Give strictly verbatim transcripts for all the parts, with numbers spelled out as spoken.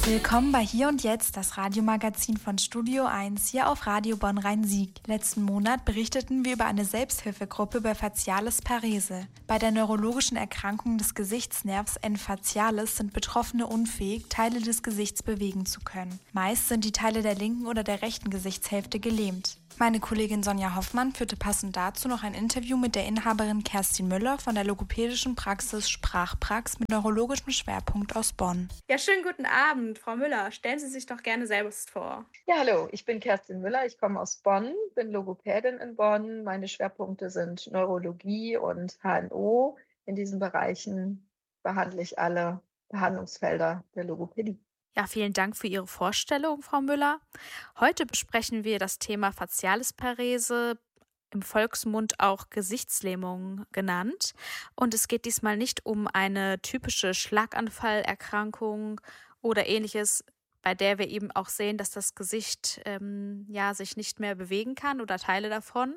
Willkommen bei Hier und Jetzt, das Radiomagazin von Studio eins hier auf Radio Bonn-Rhein-Sieg. Letzten Monat berichteten wir über eine Selbsthilfegruppe bei Facialis Parese. Bei der neurologischen Erkrankung des Gesichtsnervs N. facialis sind Betroffene unfähig, Teile des Gesichts bewegen zu können. Meist sind die Teile der linken oder der rechten Gesichtshälfte gelähmt. Meine Kollegin Sonja Hoffmann führte passend dazu noch ein Interview mit der Inhaberin Kerstin Müller von der logopädischen Praxis Sprachprax mit neurologischem Schwerpunkt aus Bonn. Ja, schönen guten Abend, Frau Müller. Stellen Sie sich doch gerne selbst vor. Ja, hallo, ich bin Kerstin Müller, ich komme aus Bonn, bin Logopädin in Bonn. Meine Schwerpunkte sind Neurologie und H N O. In diesen Bereichen behandle ich alle Behandlungsfelder der Logopädie. Ja, vielen Dank für Ihre Vorstellung, Frau Müller. Heute besprechen wir das Thema Facialis Parese, im Volksmund auch Gesichtslähmung genannt. Und es geht diesmal nicht um eine typische Schlaganfallerkrankung oder ähnliches, bei der wir eben auch sehen, dass das Gesicht ähm, ja, sich nicht mehr bewegen kann oder Teile davon,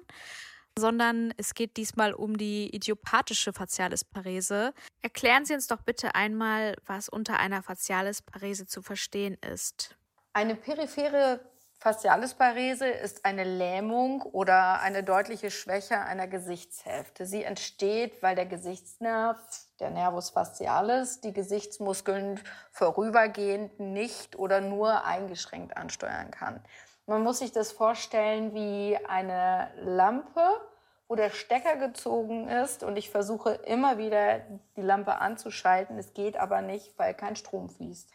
sondern es geht diesmal um die idiopathische Facialis Parese. Erklären Sie uns doch bitte einmal, was unter einer Facialis Parese zu verstehen ist. Eine periphere Facialis Parese ist eine Lähmung oder eine deutliche Schwäche einer Gesichtshälfte. Sie entsteht, weil der Gesichtsnerv, der Nervus facialis, die Gesichtsmuskeln vorübergehend nicht oder nur eingeschränkt ansteuern kann. Man muss sich das vorstellen wie eine Lampe, wo der Stecker gezogen ist und ich versuche immer wieder die Lampe anzuschalten. Es geht aber nicht, weil kein Strom fließt.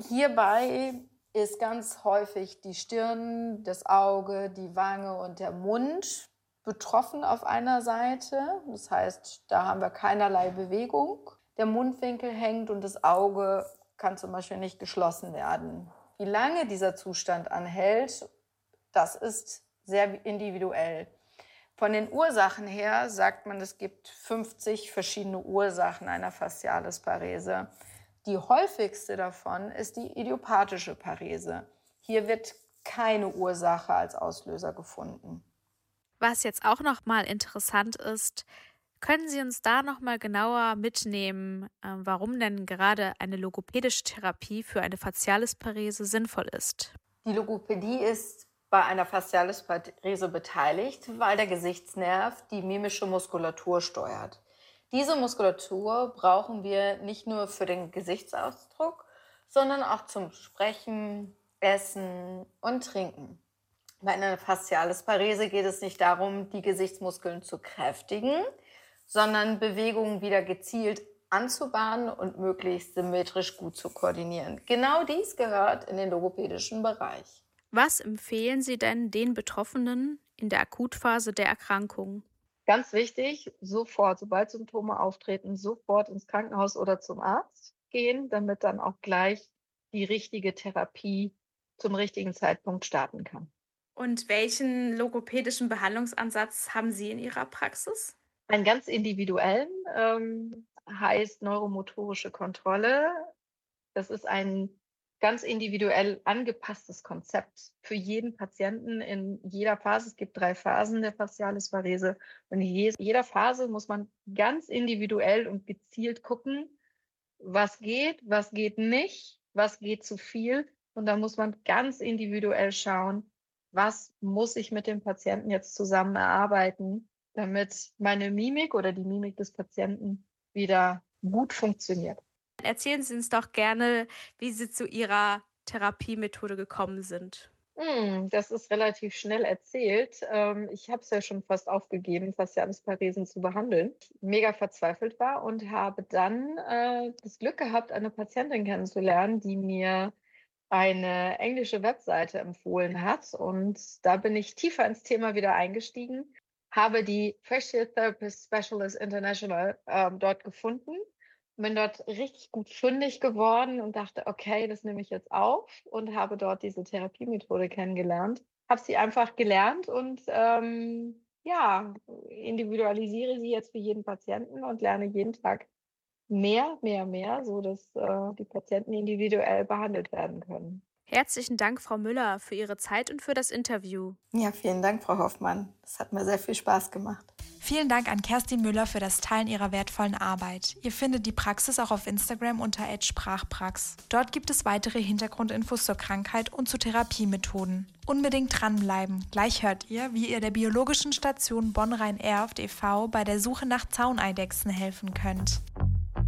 Hierbei ist ganz häufig die Stirn, das Auge, die Wange und der Mund betroffen auf einer Seite. Das heißt, da haben wir keinerlei Bewegung. Der Mundwinkel hängt und das Auge kann zum Beispiel nicht geschlossen werden. Wie lange dieser Zustand anhält, das ist sehr individuell. Von den Ursachen her sagt man, es gibt fünfzig verschiedene Ursachen einer Facialis Parese. Die häufigste davon ist die idiopathische Parese. Hier wird keine Ursache als Auslöser gefunden. Was jetzt auch noch mal interessant ist, können Sie uns da noch mal genauer mitnehmen, warum denn gerade eine logopädische Therapie für eine Facialis Parese sinnvoll ist? Die Logopädie ist bei einer Facialis Parese beteiligt, weil der Gesichtsnerv die mimische Muskulatur steuert. Diese Muskulatur brauchen wir nicht nur für den Gesichtsausdruck, sondern auch zum Sprechen, Essen und Trinken. Bei einer Facialis Parese geht es nicht darum, die Gesichtsmuskeln zu kräftigen, sondern Bewegungen wieder gezielt anzubahnen und möglichst symmetrisch gut zu koordinieren. Genau dies gehört in den logopädischen Bereich. Was empfehlen Sie denn den Betroffenen in der Akutphase der Erkrankung? Ganz wichtig, sofort, sobald Symptome auftreten, sofort ins Krankenhaus oder zum Arzt gehen, damit dann auch gleich die richtige Therapie zum richtigen Zeitpunkt starten kann. Und welchen logopädischen Behandlungsansatz haben Sie in Ihrer Praxis? Einen ganz individuellen, ähm, heißt neuromotorische Kontrolle. Das ist ein ganz individuell angepasstes Konzept für jeden Patienten in jeder Phase. Es gibt drei Phasen der Facialis Parese und in jeder Phase muss man ganz individuell und gezielt gucken, was geht, was geht nicht, was geht zu viel. Und da muss man ganz individuell schauen, was muss ich mit dem Patienten jetzt zusammen erarbeiten, damit meine Mimik oder die Mimik des Patienten wieder gut funktioniert. Erzählen Sie uns doch gerne, wie Sie zu Ihrer Therapiemethode gekommen sind. Hm, das ist relativ schnell erzählt. Ähm, ich habe es ja schon fast aufgegeben, Facialis Paresen zu behandeln. Mega verzweifelt war und habe dann äh, das Glück gehabt, eine Patientin kennenzulernen, die mir eine englische Webseite empfohlen hat. Und da bin ich tiefer ins Thema wieder eingestiegen, habe die Facial Therapist Specialist International äh, dort gefunden. Bin dort richtig gut fündig geworden und dachte, okay, das nehme ich jetzt auf und habe dort diese Therapiemethode kennengelernt. Habe sie einfach gelernt und ähm, ja, individualisiere sie jetzt für jeden Patienten und lerne jeden Tag mehr, mehr, mehr, so dass äh, die Patienten individuell behandelt werden können. Herzlichen Dank, Frau Müller, für Ihre Zeit und für das Interview. Ja, vielen Dank, Frau Hoffmann. Das hat mir sehr viel Spaß gemacht. Vielen Dank an Kerstin Müller für das Teilen ihrer wertvollen Arbeit. Ihr findet die Praxis auch auf Instagram unter at sprachprax. Dort gibt es weitere Hintergrundinfos zur Krankheit und zu Therapiemethoden. Unbedingt dranbleiben. Gleich hört ihr, wie ihr der biologischen Station Bonn-Rhein-Erft e V bei der Suche nach Zauneidechsen helfen könnt.